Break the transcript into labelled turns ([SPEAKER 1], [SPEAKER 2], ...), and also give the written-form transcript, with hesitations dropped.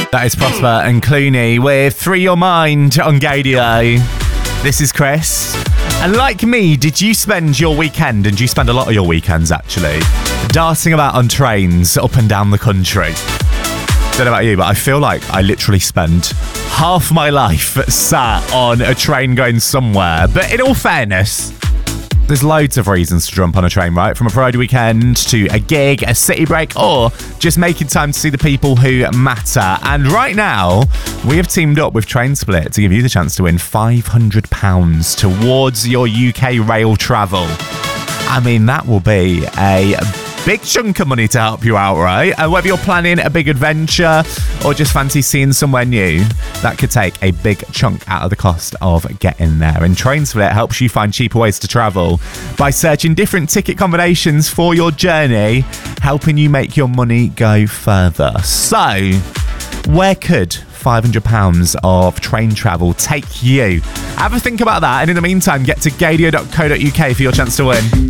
[SPEAKER 1] That is Prosper and Clooney with Free Your Mind on Gadio. This is Chris. And like me, did you spend your weekend, and do you spend a lot of your weekends actually, darting about on trains up and down the country? Don't know about you, but I feel like I literally spend half my life sat on a train going somewhere. But in all fairness, there's loads of reasons to jump on a train, right? From a Friday weekend to a gig, a city break, or just making time to see the people who matter. And right now, we have teamed up with TrainSplit to give you the chance to win £500 towards your UK rail travel. I mean, that will be a big chunk of money to help you out, right? And whether you're planning a big adventure or just fancy seeing somewhere new, that could take a big chunk out of the cost of getting there. And TrainSplit helps you find cheaper ways to travel by searching different ticket combinations for your journey, helping you make your money go further. So, where could £500 of train travel take you? Have a think about that, and in the meantime, get to gadio.co.uk for your chance to win.